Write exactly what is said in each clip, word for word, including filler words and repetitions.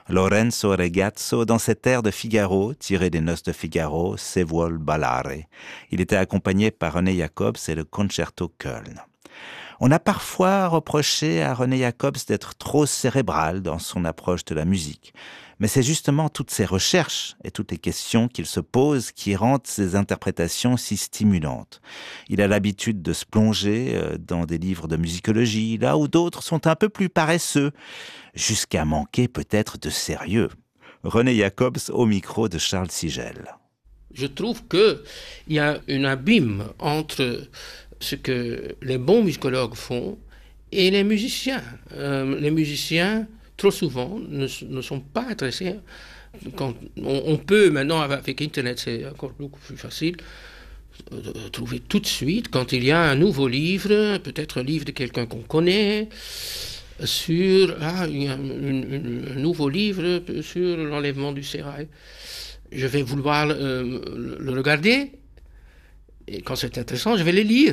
Lorenzo Regazzo dans cet air de Figaro, tiré des Noces de Figaro, Se vuol ballare. Il était accompagné par René Jacobs et le Concerto Köln. On a parfois reproché à René Jacobs d'être trop cérébral dans son approche de la musique. Mais c'est justement toutes ces recherches et toutes les questions qu'il se pose qui rendent ses interprétations si stimulantes. Il a l'habitude de se plonger dans des livres de musicologie, là où d'autres sont un peu plus paresseux, jusqu'à manquer peut-être de sérieux. René Jacobs au micro de Charles Sigel. Je trouve qu'il y a un abîme entre ce que les bons musicologues font et les musiciens. Euh, les musiciens, trop souvent, ne, ne sont pas intéressés. Quand on, on peut maintenant, avec Internet, c'est encore beaucoup plus facile, euh, trouver tout de suite, quand il y a un nouveau livre, peut-être un livre de quelqu'un qu'on connaît, sur ah, il y a un, un, un nouveau livre sur l'enlèvement du sérail. Je vais vouloir euh, le regarder, et quand c'est intéressant, je vais le lire.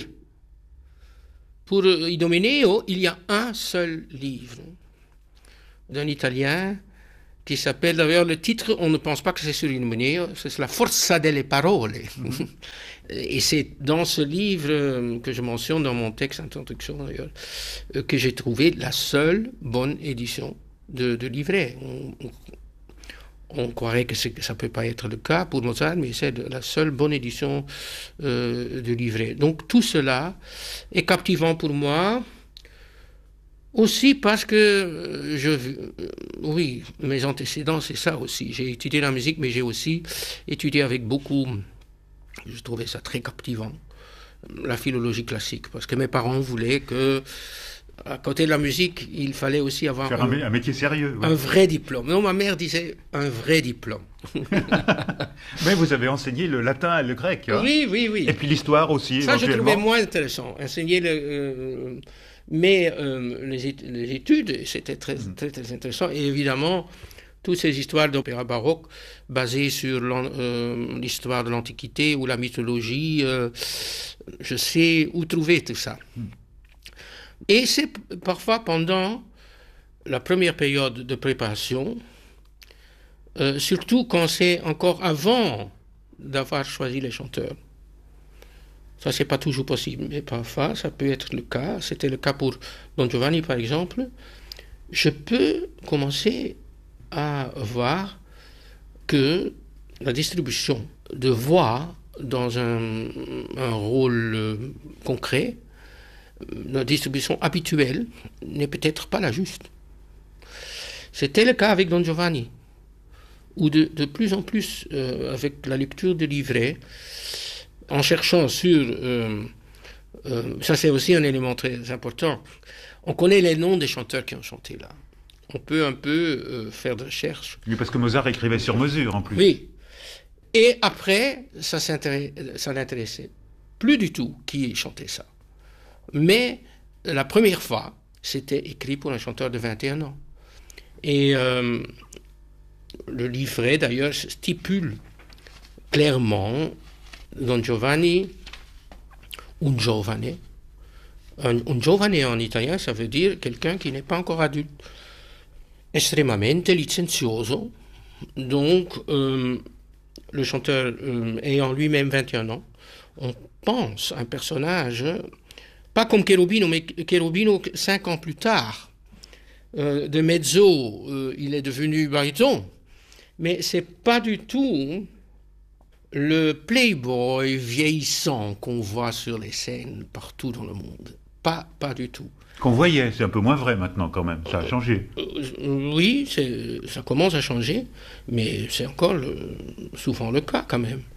Pour Idomeneo, il y a un seul livre d'un Italien qui s'appelle, d'ailleurs le titre, on ne pense pas que c'est sur Idomeneo, c'est La forza delle parole. Mm-hmm. Et c'est dans ce livre que je mentionne dans mon texte d'introduction d'ailleurs, que j'ai trouvé la seule bonne édition de, de livret. On, on, On croirait que, que ça ne peut pas être le cas pour Mozart, mais c'est la seule bonne édition euh, de livret. Donc tout cela est captivant pour moi, aussi parce que, je, euh, oui, mes antécédents, c'est ça aussi. J'ai étudié la musique, mais j'ai aussi étudié avec beaucoup, je trouvais ça très captivant, la philologie classique, parce que mes parents voulaient que, à côté de la musique, il fallait aussi avoir Faire un, un, un métier sérieux. Ouais. Un vrai diplôme. Non, ma mère disait un vrai diplôme. Mais vous avez enseigné le latin et le grec. Hein. Oui, oui, oui. Et puis l'histoire aussi. Ça, je trouvais moins intéressant. Enseigner le. Euh, mais euh, les, les études, c'était très, mm. très, très intéressant. Et évidemment, toutes ces histoires d'opéra baroque basées sur euh, l'histoire de l'Antiquité ou la mythologie, euh, je sais où trouver tout ça. Mm. Et c'est parfois pendant la première période de préparation, euh, surtout quand c'est encore avant d'avoir choisi les chanteurs. Ça, c'est pas toujours possible, mais parfois, ça peut être le cas. C'était le cas pour Don Giovanni, par exemple. Je peux commencer à voir que la distribution de voix dans un, un rôle euh, concret, la distribution habituelle n'est peut-être pas la juste. C'était le cas avec Don Giovanni, où de, de plus en plus, euh, avec la lecture de livrets, en cherchant sur... Euh, euh, ça c'est aussi un élément très important. On connaît les noms des chanteurs qui ont chanté là. On peut un peu euh, faire de recherche. Oui, parce que Mozart écrivait sur mesure en plus. Oui. Et après, ça, ça n'intéressait plus du tout qui chantait ça. Mais la première fois, c'était écrit pour un chanteur de vingt et un ans. Et euh, le livret, d'ailleurs, stipule clairement Don Giovanni, un giovane. Un, un giovane en italien, ça veut dire quelqu'un qui n'est pas encore adulte. Estremamente licenzioso. Donc, euh, le chanteur euh, ayant lui-même vingt et un ans, on pense à un personnage... Pas comme Cherubino, mais Cherubino, cinq ans plus tard, euh, de mezzo, euh, il est devenu baryton. Mais c'est pas du tout le playboy vieillissant qu'on voit sur les scènes partout dans le monde. Pas, pas du tout. Qu'on voyait, c'est un peu moins vrai maintenant quand même, ça a changé. Euh, oui, c'est, ça commence à changer, mais c'est encore le, souvent le cas quand même.